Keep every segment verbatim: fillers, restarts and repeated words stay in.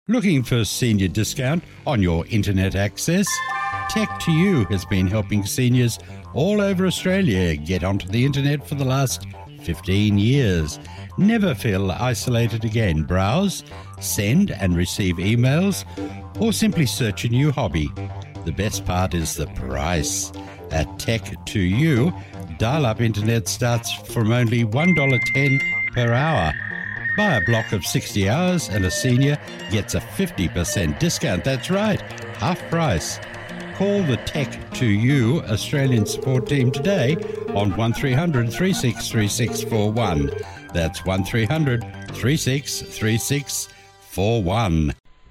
Looking for senior discount on your internet access? Tech to You has been helping seniors all over Australia get onto the internet for the last fifteen years. Never feel isolated again. Browse, send and receive emails, or simply search a new hobby. The best part is the price. At Tech to You, dial-up internet starts from only one dollar ten per hour. Buy a block of sixty hours and a senior gets a fifty percent discount. That's right, half price. Call the Tech to You Australian support team today on one three hundred, three six three six four one. That's one three hundred, three six three six four one.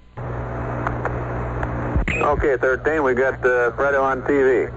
Okay, thirteen, we got uh, Fredo on T V.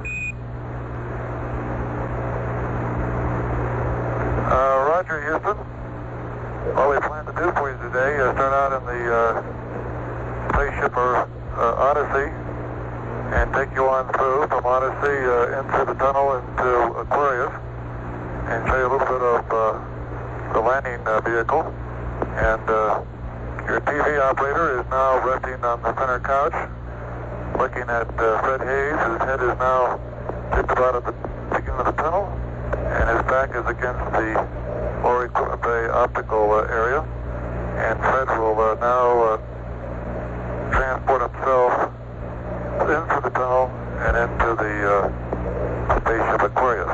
Uh, Roger, Houston. All we plan to do for you today is start out in the uh, spaceshipper uh, Odyssey and take you on through from Odyssey uh, into the tunnel into Aquarius and show you a little bit of uh, the landing uh, vehicle. And uh, your T V operator is now resting on the center couch, looking at uh, Fred Hayes. His head is now just about at the beginning of the tunnel, and his back is against the lower equipment bay optical uh, area. And Fred will uh, now uh, transport himself into the tunnel and into the uh, spaceship Aquarius.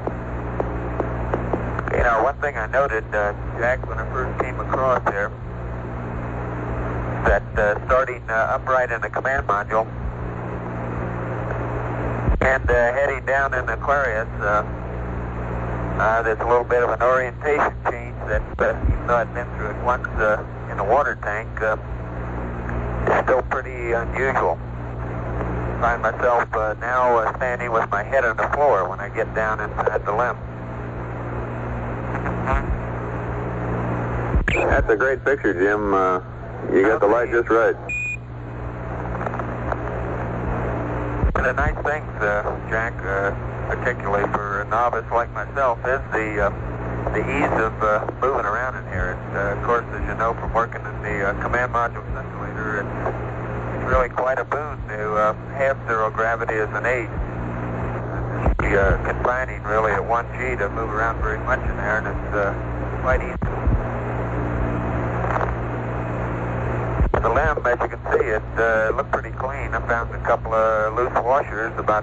You know, one thing I noted, uh, Jack, when I first came across there, that uh, starting uh, upright in the command module and uh, heading down in Aquarius, uh, uh, there's a little bit of an orientation change that, uh, even though I've been through it once uh, in the water tank, uh, is still pretty unusual. I find myself uh, now uh, standing with my head on the floor when I get down inside the limb. That's a great picture, Jim. Uh, you got the light just right. One of the nice things, uh, Jack, uh, particularly for a novice like myself, is the uh, the ease of uh, moving around in here. It's, uh, of course, as you know from working in the uh, command module simulator, it's, it's really quite a boon to uh, have zero gravity as an aid. It's uh, confining really at one G to move around very much in there, and it's uh, quite easy. The limb, as you can see, it uh, looked pretty clean. I found a couple of loose washers about